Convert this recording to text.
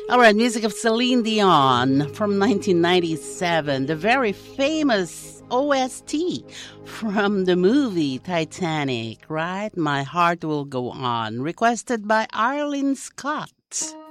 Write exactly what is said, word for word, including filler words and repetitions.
All right, music of Celine Dion from nineteen ninety-seven, the very famous O S T from the movie Titanic, right? My Heart Will Go On, requested by Arlene Scott.